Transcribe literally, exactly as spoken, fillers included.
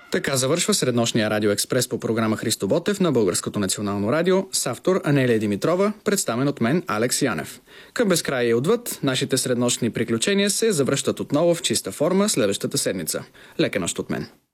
Така завършва среднощния радиоекспрес по програма Христо Ботев на Българското национално радио с автор Анелия Димитрова, представен от мен Алекс Янев. Към безкрая и отвъд, нашите среднощни приключения се завръщат отново в чиста форма следващата седмица. Лека нощ от мен!